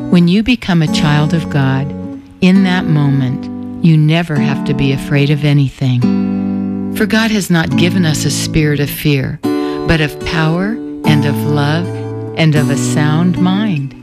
When you become a child of God, in that moment, you never have to be afraid of anything. For God has not given us a spirit of fear, but of power and of love and of a sound mind.